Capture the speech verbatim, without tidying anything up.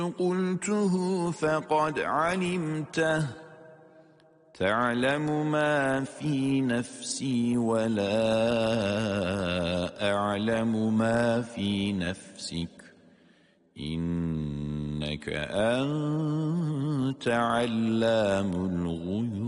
قلته فقد علمته تعلم ما في نفسي ولا أعلم ما في نفسك إنك أنت علام الغيوب.